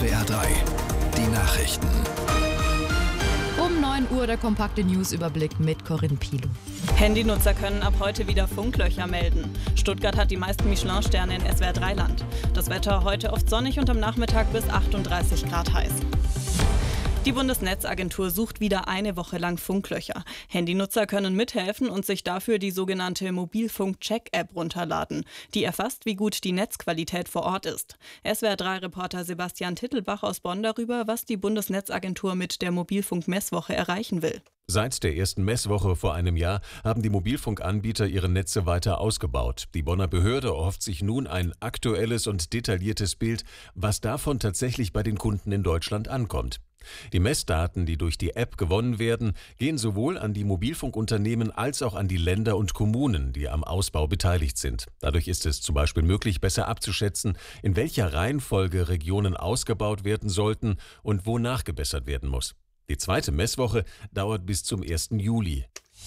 SWR 3, die Nachrichten. Um 9 Uhr der kompakte Newsüberblick mit Corinne Pilo. Handynutzer können ab heute wieder Funklöcher melden. Stuttgart hat die meisten Michelin-Sterne in SWR 3-Land. Das Wetter heute oft sonnig und am Nachmittag bis 38 Grad heiß. Die Bundesnetzagentur sucht wieder eine Woche lang Funklöcher. Handynutzer können mithelfen und sich dafür die sogenannte Mobilfunk-Check-App runterladen. Die erfasst, wie gut die Netzqualität vor Ort ist. SWR3-Reporter Sebastian Tittelbach aus Bonn darüber, was die Bundesnetzagentur mit der Mobilfunk-Messwoche erreichen will. Seit der ersten Messwoche vor einem Jahr haben die Mobilfunkanbieter ihre Netze weiter ausgebaut. Die Bonner Behörde erhofft sich nun ein aktuelles und detailliertes Bild, was davon tatsächlich bei den Kunden in Deutschland ankommt. Die Messdaten, die durch die App gewonnen werden, gehen sowohl an die Mobilfunkunternehmen als auch an die Länder und Kommunen, die am Ausbau beteiligt sind. Dadurch ist es zum Beispiel möglich, besser abzuschätzen, in welcher Reihenfolge Regionen ausgebaut werden sollten und wo nachgebessert werden muss. Die zweite Messwoche dauert bis zum 1. Juli.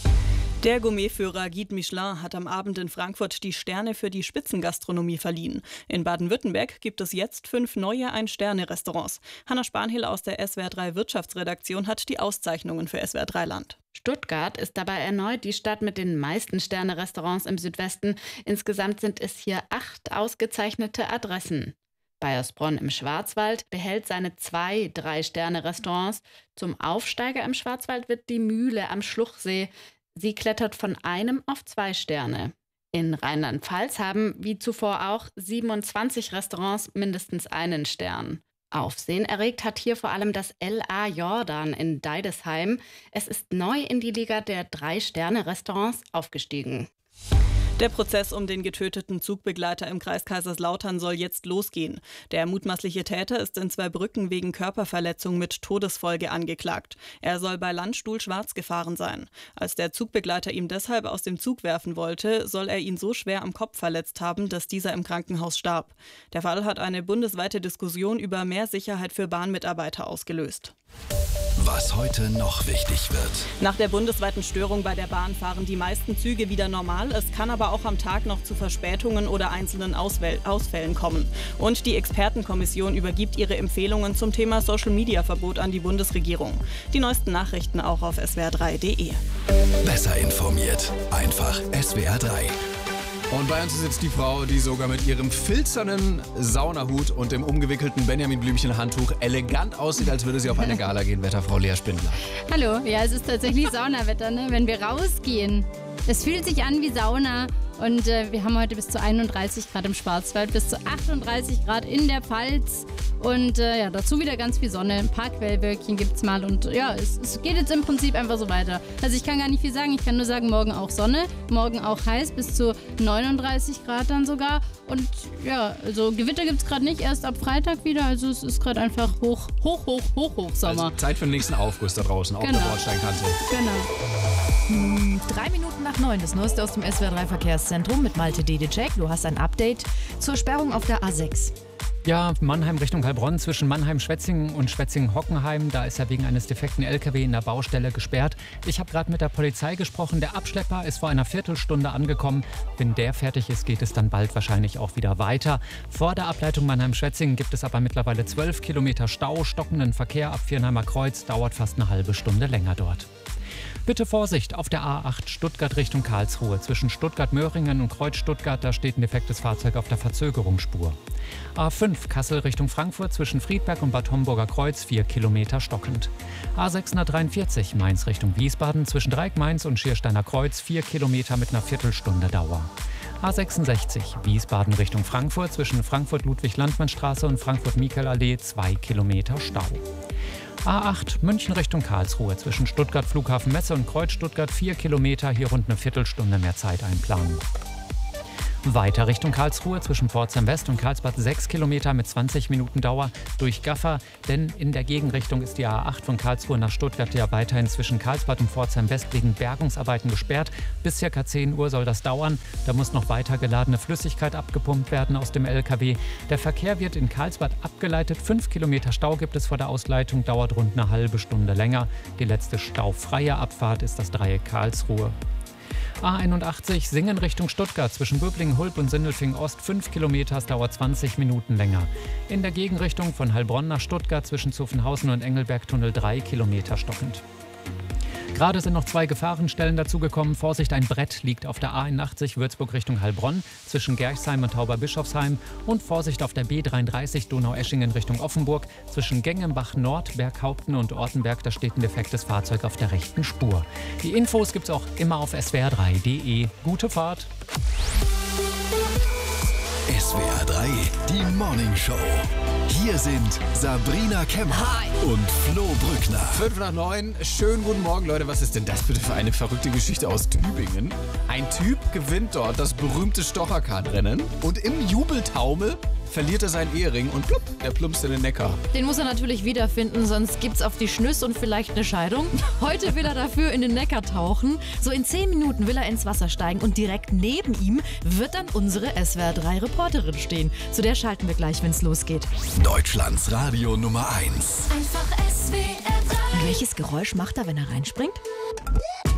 Der Gourmetführer Guide Michelin hat am Abend in Frankfurt die Sterne für die Spitzengastronomie verliehen. In Baden-Württemberg gibt es jetzt 5 neue Ein-Sterne-Restaurants. Hanna Spanhiel aus der SWR 3 Wirtschaftsredaktion hat die Auszeichnungen für SWR 3 Land. Stuttgart ist dabei erneut die Stadt mit den meisten Sterne-Restaurants im Südwesten. Insgesamt sind es hier 8 ausgezeichnete Adressen. Baiersbronn im Schwarzwald behält seine 2 3-Sterne-Restaurants. Zum Aufsteiger im Schwarzwald wird die Mühle am Schluchsee. Sie klettert von 1 auf 2 Sterne. In Rheinland-Pfalz haben, wie zuvor auch, 27 Restaurants mindestens einen Stern. Aufsehen erregt hat hier vor allem das LA Jordan in Deidesheim. Es ist neu in die Liga der 3-Sterne-Restaurants aufgestiegen. Der Prozess um den getöteten Zugbegleiter im Kreis Kaiserslautern soll jetzt losgehen. Der mutmaßliche Täter ist in Zweibrücken wegen Körperverletzung mit Todesfolge angeklagt. Er soll bei Landstuhl schwarz gefahren sein. Als der Zugbegleiter ihm deshalb aus dem Zug werfen wollte, soll er ihn so schwer am Kopf verletzt haben, dass dieser im Krankenhaus starb. Der Fall hat eine bundesweite Diskussion über mehr Sicherheit für Bahnmitarbeiter ausgelöst. Was heute noch wichtig wird. Nach der bundesweiten Störung bei der Bahn fahren die meisten Züge wieder normal. Es kann aber auch am Tag noch zu Verspätungen oder einzelnen Ausfällen kommen. Und die Expertenkommission übergibt ihre Empfehlungen zum Thema Social-Media-Verbot an die Bundesregierung. Die neuesten Nachrichten auch auf swr3.de. Besser informiert. Einfach SWR 3. Und bei uns ist jetzt die Frau, die sogar mit ihrem filzernen Saunahut und dem umgewickelten Benjamin-Blümchen-Handtuch elegant aussieht, als würde sie auf eine Gala gehen. Wetterfrau Lea Spindler. Hallo, ja, es ist tatsächlich Saunawetter, ne? Wenn wir rausgehen. Es fühlt sich an wie Sauna. Und wir haben heute bis zu 31 Grad im Schwarzwald, bis zu 38 Grad in der Pfalz. Und ja, dazu wieder ganz viel Sonne. Ein paar Quellwölkchen gibt es mal. Und ja, es geht jetzt im Prinzip einfach so weiter. Also ich kann gar nicht viel sagen. Ich kann nur sagen, morgen auch Sonne. Morgen auch heiß, bis zu 39 Grad dann sogar. Und ja, also Gewitter gibt es gerade nicht. Erst ab Freitag wieder. Also es ist gerade einfach Hochsommer. Also Zeit für den nächsten Aufguss da draußen, auf der Bordsteinkante. Genau. 3 Minuten nach 9, das Neueste aus dem SWR 3 Verkehrszentrum mit Malte Dedecek. Du hast ein Update zur Sperrung auf der A6. Ja, Mannheim Richtung Heilbronn zwischen Mannheim-Schwetzingen und Schwetzingen-Hockenheim. Da ist er wegen eines defekten LKW in der Baustelle gesperrt. Ich habe gerade mit der Polizei gesprochen. Der Abschlepper ist vor einer Viertelstunde angekommen. Wenn der fertig ist, geht es dann bald wahrscheinlich auch wieder weiter. Vor der Ableitung Mannheim-Schwetzingen gibt es aber mittlerweile 12 Kilometer Stau. Stockenden Verkehr ab Viernheimer Kreuz dauert fast eine halbe Stunde länger dort. Bitte Vorsicht auf der A8 Stuttgart Richtung Karlsruhe. Zwischen Stuttgart-Möhringen und Kreuz-Stuttgart, da steht ein defektes Fahrzeug auf der Verzögerungsspur. A5 Kassel Richtung Frankfurt zwischen Friedberg und Bad Homburger Kreuz 4 Kilometer stockend. A643 Mainz Richtung Wiesbaden zwischen Dreieck-Mainz und Schiersteiner Kreuz 4 Kilometer mit einer Viertelstunde Dauer. A66 Wiesbaden Richtung Frankfurt zwischen Frankfurt-Ludwig-Landmann-Straße und Frankfurt-Michael-Allee 2 Kilometer Stau. A8 München Richtung Karlsruhe zwischen Stuttgart Flughafen Messe und Kreuz Stuttgart 4 Kilometer, hier rund eine Viertelstunde mehr Zeit einplanen. Weiter Richtung Karlsruhe zwischen Pforzheim West und Karlsbad 6 Kilometer mit 20 Minuten Dauer durch Gaffer, denn in der Gegenrichtung ist die A8 von Karlsruhe nach Stuttgart ja weiterhin zwischen Karlsbad und Pforzheim West wegen Bergungsarbeiten gesperrt. Bis ca. 10 Uhr soll das dauern. Da muss noch weiter geladene Flüssigkeit abgepumpt werden aus dem LKW. Der Verkehr wird in Karlsbad abgeleitet. 5 Kilometer Stau gibt es vor der Ausleitung, dauert rund eine halbe Stunde länger. Die letzte staufreie Abfahrt ist das Dreieck Karlsruhe. A81 Singen Richtung Stuttgart zwischen Böblingen, Hulb und Sindelfingen Ost 5 Kilometer, es dauert 20 Minuten länger. In der Gegenrichtung von Heilbronn nach Stuttgart zwischen Zuffenhausen und Engelbergtunnel 3 Kilometer stockend. Gerade sind noch 2 Gefahrenstellen dazugekommen. Vorsicht, ein Brett liegt auf der A81 Würzburg Richtung Heilbronn zwischen Gerchsheim und Tauberbischofsheim. Und Vorsicht auf der B33 Donaueschingen Richtung Offenburg zwischen Gengenbach Nord, Berghaupten und Ortenberg. Da steht ein defektes Fahrzeug auf der rechten Spur. Die Infos gibt's auch immer auf swr3.de. Gute Fahrt! SWR 3, die Morning Show. Hier sind Sabrina Kemmer und Flo Brückner. 5:09, schönen guten Morgen, Leute. Was ist denn das bitte für eine verrückte Geschichte aus Tübingen? Ein Typ gewinnt dort das berühmte Stocherkart-Rennen und im Jubeltaumel verliert er seinen Ehering und plupp, er plumpst in den Neckar. Den muss er natürlich wiederfinden, sonst gibt's auf die Schnüss und vielleicht eine Scheidung. Heute will er dafür in den Neckar tauchen. So in 10 Minuten will er ins Wasser steigen und direkt neben ihm wird dann unsere SWR3-Reporterin stehen. Zu der schalten wir gleich, wenn's losgeht. Deutschlands Radio Nummer 1. Einfach SWR 3. Und welches Geräusch macht er, wenn er reinspringt?